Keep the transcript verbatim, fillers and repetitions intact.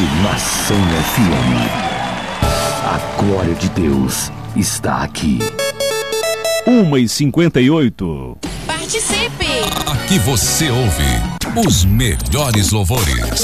Rede Nação F M. A glória de Deus está aqui. uma e cinquenta e oito. Participe! Aqui você ouve os melhores louvores.